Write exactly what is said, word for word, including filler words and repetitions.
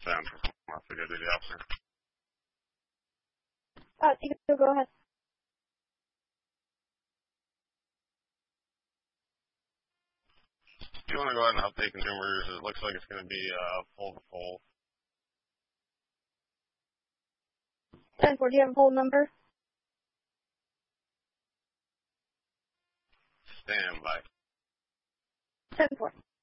Sam from Mafia Duty Officer. Uh, Tico, go ahead. Do you want to go ahead and update consumers? It looks like it's going to be uh, full to full. ten four, do you have a poll number? Stand by. ten four.